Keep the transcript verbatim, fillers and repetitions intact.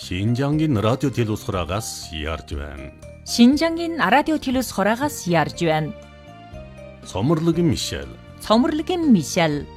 Шинжангийн радио телевизхораагаас ярьж байна. Шинжангийн радио телевизхораагаас ярьж байна. Цомрлогийн Мишель. Цомрлогийн Мишель.